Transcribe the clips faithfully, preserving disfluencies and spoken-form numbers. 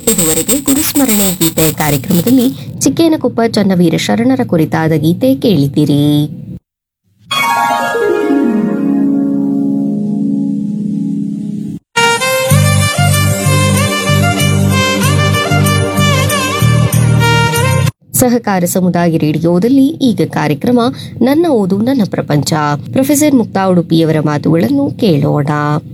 ಇದುವರೆಗೆ ಗುರುಸ್ಮರಣೆ ಗೀತೆ ಕಾರ್ಯಕ್ರಮದಲ್ಲಿ ಚಿಕ್ಕೇನಕೊಪ್ಪ ಚನ್ನವೀರ ಶರಣರ ಕುರಿತಾದ ಗೀತೆ ಕೇಳಿದ್ದೀರಿ. ಸಹಕಾರ ಸಮುದಾಯ ರೇಡಿಯೋದಲ್ಲಿ ಈಗ ಕಾರ್ಯಕ್ರಮ ನನ್ನ ಓದು ನನ್ನ ಪ್ರಪಂಚ. ಪ್ರೊಫೆಸರ್ ಮುಕ್ತಾ ಉಡುಪಿಯವರ ಮಾತುಗಳನ್ನು ಕೇಳೋಣ.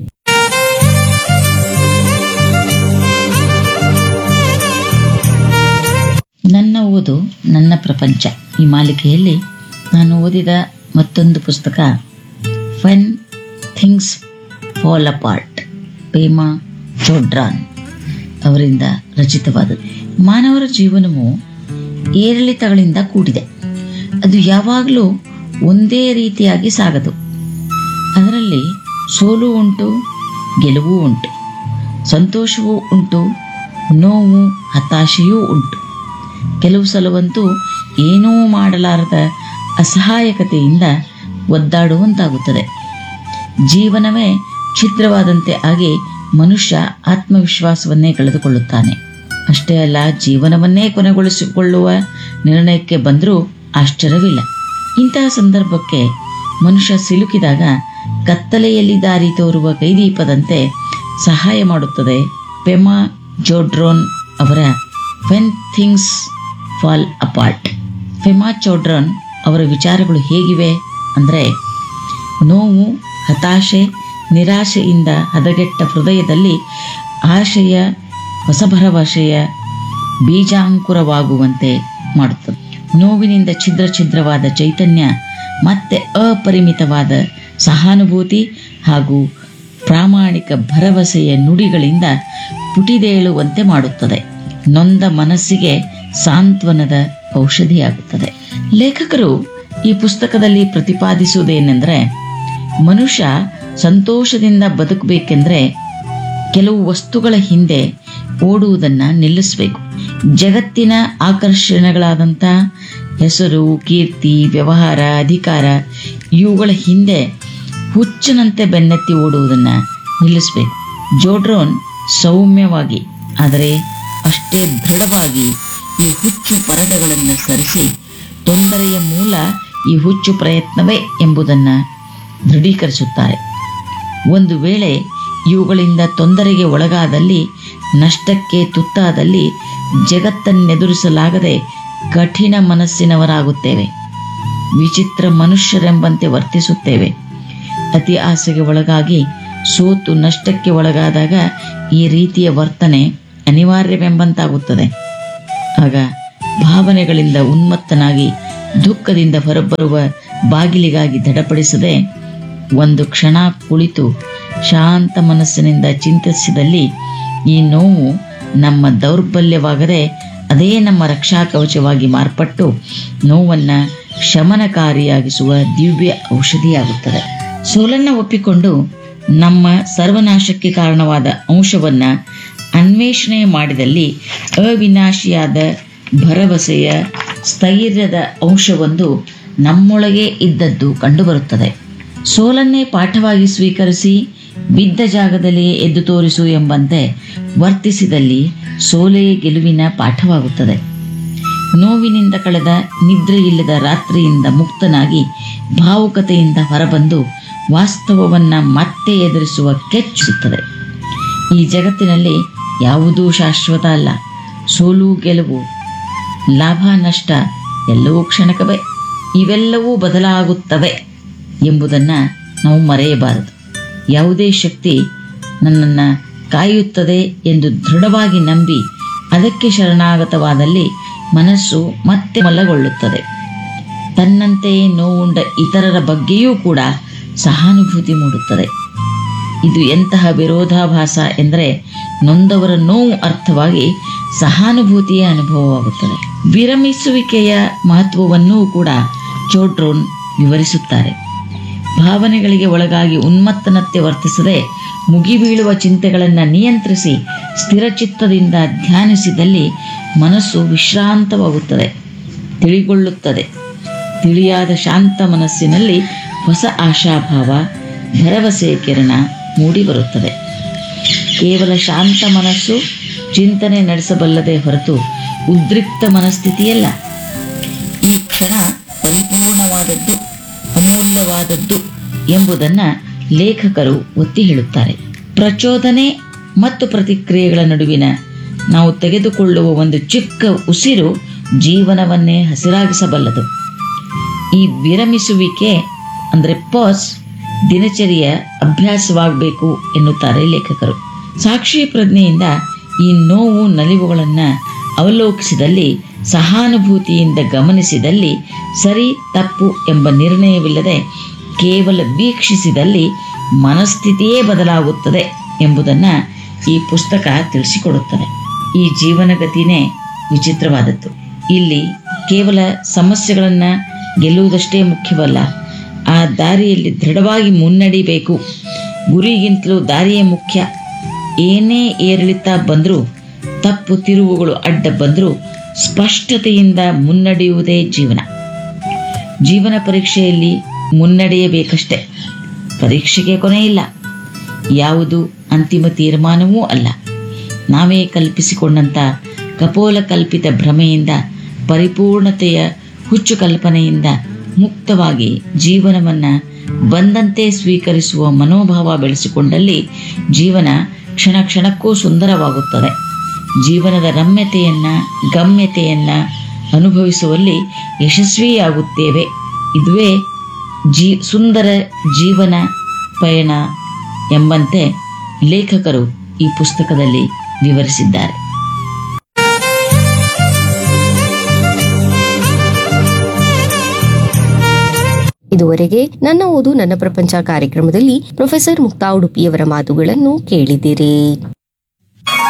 ನನ್ನ ಓದು ನನ್ನ ಪ್ರಪಂಚ ಈ ಮಾಲಿಕೆಯಲ್ಲಿ ನಾನು ಓದಿದ ಮತ್ತೊಂದು ಪುಸ್ತಕ when things fall apart, Pema ಚೋಡ್ರಾನ್ ಅವರಿಂದ ರಚಿತವಾದದ್ದು. ಮಾನವರ ಜೀವನವು ಏರಿಳಿತಗಳಿಂದ ಕೂಡಿದೆ. ಅದು ಯಾವಾಗಲೂ ಒಂದೇ ರೀತಿಯಾಗಿ ಸಾಗದು. ಅದರಲ್ಲಿ ಸೋಲು ಉಂಟು, ಗೆಲುವು ಉಂಟು, ಸಂತೋಷವೂ ಉಂಟು, ನೋವು ಹತಾಶೆಯೂ ಉಂಟು. ಕೆಲವು ಸಲವಂತೂ ಏನೂ ಮಾಡಲಾರದ ಅಸಹಾಯಕತೆಯಿಂದ ಒದ್ದಾಡುವಂತಾಗುತ್ತದೆ. ಜೀವನವೇ ಛಿದ್ರವಾದಂತೆ ಆಗಿ ಮನುಷ್ಯ ಆತ್ಮವಿಶ್ವಾಸವನ್ನೇ ಕಳೆದುಕೊಳ್ಳುತ್ತಾನೆ. ಅಷ್ಟೇ ಅಲ್ಲ, ಜೀವನವನ್ನೇ ಕೊನೆಗೊಳಿಸಿಕೊಳ್ಳುವ ನಿರ್ಣಯಕ್ಕೆ ಬಂದರೂ ಆಶ್ಚರ್ಯವಿಲ್ಲ. ಇಂತಹ ಸಂದರ್ಭಕ್ಕೆ ಮನುಷ್ಯ ಸಿಲುಕಿದಾಗ ಕತ್ತಲೆಯಲ್ಲಿ ದಾರಿ ತೋರುವ ಕೈದೀಪದಂತೆ ಸಹಾಯ ಮಾಡುತ್ತದೆ ಪೆಮಾ ಚೋಡ್ರಾನ್ ಅವರ when things fall apart. Pema ಚೋಡ್ರಾನ್ ಅವರ ವಿಚಾರಗಳು ಹೇಗಿವೆ ಅಂದರೆ, ನೋವು, ಹತಾಶೆ, ನಿರಾಶೆಯಿಂದ ಹದಗೆಟ್ಟ ಹೃದಯದಲ್ಲಿ ಆಶಯ, ಹೊಸ ಭರವಸೆಯ ಬೀಜಾಂಕುರವಾಗುವಂತೆ ಮಾಡುತ್ತದೆ. ನೋವಿನಿಂದ ಛಿದ್ರ ಛಿದ್ರವಾದ ಚೈತನ್ಯ ಮತ್ತೆ ಅಪರಿಮಿತವಾದ ಸಹಾನುಭೂತಿ ಹಾಗೂ ಪ್ರಾಮಾಣಿಕ ಭರವಸೆಯ ನುಡಿಗಳಿಂದ ಪುಟಿದೇಳುವಂತೆ ಮಾಡುತ್ತದೆ. ನೊಂದ ಮನಸ್ಸಿಗೆ ಸಾಂತ್ವನದ ಔಷಧಿಯಾಗುತ್ತದೆ. ಲೇಖಕರು ಈ ಪುಸ್ತಕದಲ್ಲಿ ಪ್ರತಿಪಾದಿಸುವುದೇನೆಂದರೆ, ಮನುಷ್ಯ ಸಂತೋಷದಿಂದ ಬದುಕಬೇಕೆಂದರೆ ಕೆಲವು ವಸ್ತುಗಳ ಹಿಂದೆ ಓಡುವುದನ್ನು ನಿಲ್ಲಿಸಬೇಕು. ಜಗತ್ತಿನ ಆಕರ್ಷಣೆಗಳಾದಂಥ ಹೆಸರು, ಕೀರ್ತಿ, ವ್ಯವಹಾರ, ಅಧಿಕಾರ ಇವುಗಳ ಹಿಂದೆ ಹುಚ್ಚನಂತೆ ಬೆನ್ನತ್ತಿ ಓಡುವುದನ್ನು ನಿಲ್ಲಿಸಬೇಕು. ಚೋಡ್ರಾನ್ ಸೌಮ್ಯವಾಗಿ ಆದರೆ ಅಷ್ಟೇ ದೃಢವಾಗಿ ಈ ಹುಚ್ಚು ಪರದೆಗಳನ್ನು ಸರಿಸಿ ತೊಂದರೆಯ ಮೂಲ ಈ ಹುಚ್ಚು ಪ್ರಯತ್ನವೇ ಎಂಬುದನ್ನು ದೃಢೀಕರಿಸುತ್ತಾರೆ. ಒಂದು ವೇಳೆ ಇವುಗಳಿಂದ ತೊಂದರೆಗೆ ಒಳಗಾದಲ್ಲಿ, ನಷ್ಟಕ್ಕೆ ತುತ್ತಾದಲ್ಲಿ ಜಗತ್ತನ್ನೆದುರಿಸಲಾಗದೆ ಕಠಿಣ ಮನಸ್ಸಿನವರಾಗುತ್ತೇವೆ. ವಿಚಿತ್ರ ಮನುಷ್ಯರೆಂಬಂತೆ ವರ್ತಿಸುತ್ತೇವೆ. ಅತಿ ಆಸೆಗೆ ಒಳಗಾಗಿ ಸೋತು ನಷ್ಟಕ್ಕೆ ಒಳಗಾದಾಗ ಈ ರೀತಿಯ ವರ್ತನೆ ಅನಿವಾರ್ಯವೆಂಬಂತಾಗುತ್ತದೆ. ಆಗ ಭಾವನೆಗಳಿಂದ ಉನ್ಮತ್ತನಾಗಿ ದುಃಖದಿಂದ ಹೊರಬರುವ ಬಾಗಿಲಿಗಾಗಿ ದಡಪಡಿಸದೆ ಒಂದು ಕ್ಷಣ ಕುಳಿತು ಶಾಂತ ಮನಸ್ಸಿನಿಂದ ಚಿಂತಿಸಿದಲ್ಲಿ ಈ ನೋವು ನಮ್ಮ ದೌರ್ಬಲ್ಯವಾಗದೆ ಅದೇ ನಮ್ಮ ರಕ್ಷಾ ಕವಚವಾಗಿ ಮಾರ್ಪಟ್ಟು ನೋವನ್ನು ಶಮನಕಾರಿಯಾಗಿಸುವ ದಿವ್ಯ ಔಷಧಿಯಾಗುತ್ತದೆ. ಸೋಲನ್ನು ಒಪ್ಪಿಕೊಂಡು ನಮ್ಮ ಸರ್ವನಾಶಕ್ಕೆ ಕಾರಣವಾದ ಅಂಶವನ್ನು ಅನ್ವೇಷಣೆ ಮಾಡಿದಲ್ಲಿ ಅವಿನಾಶಿಯಾದ ಭರವಸೆಯ ಸ್ಥೈರ್ಯದ ಅಂಶವೊಂದು ನಮ್ಮೊಳಗೆ ಇದ್ದದ್ದು ಕಂಡುಬರುತ್ತದೆ. ಸೋಲನ್ನೇ ಪಾಠವಾಗಿ ಸ್ವೀಕರಿಸಿ ಬಿದ್ದ ಜಾಗದಲ್ಲಿಯೇ ಎದ್ದು ತೋರಿಸು ಎಂಬಂತೆ ವರ್ತಿಸಿದಲ್ಲಿ ಸೋಲೇ ಗೆಲುವಿನ ಪಾಠವಾಗುತ್ತದೆ. ನೋವಿನಿಂದ ಕಳೆದ ನಿದ್ರೆಯಿಲ್ಲದ ರಾತ್ರಿಯಿಂದ ಮುಕ್ತನಾಗಿ ಭಾವುಕತೆಯಿಂದ ಹೊರಬಂದು ವಾಸ್ತವವನ್ನು ಮತ್ತೆ ಎದುರಿಸುವ ಕೆಚ್ಚಿಸುತ್ತದೆ. ಈ ಜಗತ್ತಿನಲ್ಲಿ ಯಾವುದೂ ಶಾಶ್ವತ ಅಲ್ಲ. ಸೋಲು ಗೆಲುವು, ಲಾಭ ನಷ್ಟ ಎಲ್ಲವೂ ಕ್ಷಣಿಕವೇ. ಇವೆಲ್ಲವೂ ಬದಲಾಗುತ್ತವೆ ಎಂಬುದನ್ನು ನಾವು ಮರೆಯಬಾರದು. ಯಾವುದೇ ಶಕ್ತಿ ನನ್ನನ್ನು ಕಾಯುತ್ತದೆ ಎಂದು ದೃಢವಾಗಿ ನಂಬಿ ಅದಕ್ಕೆ ಶರಣಾಗತವಾದಲ್ಲಿ ಮನಸ್ಸು ಮತ್ತೆ ಮಲಗೊಳ್ಳುತ್ತದೆ. ತನ್ನಂತೆಯೇ ನೋವುಂಡ ಇತರರ ಬಗ್ಗೆಯೂ ಕೂಡ ಸಹಾನುಭೂತಿ ಮೂಡುತ್ತದೆ. ಇದು ಎಂತಹ ವಿರೋಧಾಭಾಸ ಎಂದರೆ, ನೊಂದವರ ನೋವು ಅರ್ಥವಾಗಿ ಸಹಾನುಭೂತಿಯ ಅನುಭವವಾಗುತ್ತದೆ. ವಿರಮಿಸುವಿಕೆಯ ಮಹತ್ವವನ್ನೂ ಕೂಡ ಚೋಡ್ರಾನ್ ವಿವರಿಸುತ್ತಾರೆ. ಭಾವನೆಗಳಿಗೆ ಒಳಗಾಗಿ ಉನ್ಮತ್ತನತೆ ವರ್ತಿಸದೆ ಮುಗಿಬೀಳುವ ಚಿಂತೆಗಳನ್ನು ನಿಯಂತ್ರಿಸಿ ಸ್ಥಿರಚಿತ್ತದಿಂದ ಧ್ಯಾನಿಸಿದಲ್ಲಿ ಮನಸ್ಸು ವಿಶ್ರಾಂತವಾಗುತ್ತದೆ, ತಿಳಿಗೊಳ್ಳುತ್ತದೆ. ತಿಳಿಯಾದ ಶಾಂತ ಮನಸ್ಸಿನಲ್ಲಿ ಹೊಸ ಆಶಾಭಾವ, ಭರವಸೆಯ ಕಿರಣ ಮೂಡಿಬರುತ್ತದೆ. ಕೇವಲ ಶಾಂತ ಮನಸ್ಸು ಚಿಂತನೆ ನಡೆಸಬಲ್ಲದೆ ಹೊರತು ಉದ್ರಿಕ್ತ ಮನಸ್ಥಿತಿಯಲ್ಲ. ಈ ಕ್ಷಣ ಪರಿಪೂರ್ಣವಾದದ್ದು, ಅಮೂಲ್ಯವಾದದ್ದು ಎಂಬುದನ್ನು ಲೇಖಕರು ಒತ್ತಿ ಹೇಳುತ್ತಾರೆ. ಪ್ರಚೋದನೆ ಮತ್ತು ಪ್ರತಿಕ್ರಿಯೆಗಳ ನಡುವಿನ ನಾವು ತೆಗೆದುಕೊಳ್ಳುವ ಒಂದು ಚಿಕ್ಕ ಉಸಿರು ಜೀವನವನ್ನೇ ಹಸಿರಾಗಿಸಬಲ್ಲದು. ಈ ವಿರಮಿಸುವಿಕೆ ಅಂದರೆ ಪಾಸ್ ದಿನಚರಿಯ ಅಭ್ಯಾಸವಾಗಬೇಕು ಎನ್ನುತ್ತಾರೆ ಲೇಖಕರು. ಸಾಕ್ಷಿ ಪ್ರಜ್ಞೆಯಿಂದ ಈ ನೋವು ನಲಿವುಗಳನ್ನು ಅವಲೋಕಿಸಿದಲ್ಲಿ, ಸಹಾನುಭೂತಿಯಿಂದ ಗಮನಿಸಿದಲ್ಲಿ, ಸರಿ ತಪ್ಪು ಎಂಬ ನಿರ್ಣಯವಿಲ್ಲದೆ ಕೇವಲ ವೀಕ್ಷಿಸಿದಲ್ಲಿ ಮನಸ್ಥಿತಿಯೇ ಬದಲಾಗುತ್ತದೆ ಎಂಬುದನ್ನು ಈ ಪುಸ್ತಕ ತಿಳಿಸಿಕೊಡುತ್ತದೆ. ಈ ಜೀವನಗತಿನೇ ವಿಚಿತ್ರವಾದದ್ದು. ಇಲ್ಲಿ ಕೇವಲ ಸಮಸ್ಯೆಗಳನ್ನು ಗೆಲ್ಲುವುದಷ್ಟೇ ಮುಖ್ಯವಲ್ಲ, ಆ ದಾರಿಯಲ್ಲಿ ದೃಢವಾಗಿ ಮುನ್ನಡಿಬೇಕು. ಗುರಿಗಿಂತಲೂ ದಾರಿಯೇ ಮುಖ್ಯ. ಏನೇ ಏರಿಳಿತ ಬಂದರೂ, ತಪ್ಪು ತಿರುವುಗಳು ಅಡ್ಡ ಬಂದರೂ ಸ್ಪಷ್ಟತೆಯಿಂದ ಮುನ್ನಡೆಯುವುದೇ ಜೀವನ. ಜೀವನ ಪರೀಕ್ಷೆಯಲ್ಲಿ ಮುನ್ನಡೆಯಬೇಕಷ್ಟೆ. ಪರೀಕ್ಷೆಗೆ ಕೊನೆಯಿಲ್ಲ, ಯಾವುದು ಅಂತಿಮ ತೀರ್ಮಾನವೂ ಅಲ್ಲ. ನಾವೇ ಕಲ್ಪಿಸಿಕೊಂಡಂಥ ಕಪೋಲ ಕಲ್ಪಿತ ಭ್ರಮೆಯಿಂದ, ಪರಿಪೂರ್ಣತೆಯ ಹುಚ್ಚು ಕಲ್ಪನೆಯಿಂದ ಮುಕ್ತವಾಗಿ ಜೀವನವನ್ನು ಬಂದಂತೆ ಸ್ವೀಕರಿಸುವ ಮನೋಭಾವ ಬೆಳೆಸಿಕೊಂಡಲ್ಲಿ ಜೀವನ ಕ್ಷಣ ಕ್ಷಣಕ್ಕೂ ಸುಂದರವಾಗುತ್ತದೆ. ಜೀವನದ ರಮ್ಯತೆಯನ್ನು, ಗಮ್ಯತೆಯನ್ನು ಅನುಭವಿಸುವಲ್ಲಿ ಯಶಸ್ವಿಯಾಗುತ್ತೇವೆ. ಇದುವೇ ಜೀ ಸುಂದರ ಜೀವನ ಪಯಣ ಎಂಬಂತೆ ಲೇಖಕರು ಈ ಪುಸ್ತಕದಲ್ಲಿ ವಿವರಿಸಿದ್ದಾರೆ. ಇದುವರೆಗೆ ನನ್ನ ಓದು ನನ್ನ ಪ್ರಪಂಚ ಕಾರ್ಯಕ್ರಮದಲ್ಲಿ ಪ್ರೊಫೆಸರ್ ಮುಕ್ತಾ ಉಡುಪಿಯವರ ಮಾತುಗಳನ್ನು ಕೇಳಿದಿರಿ.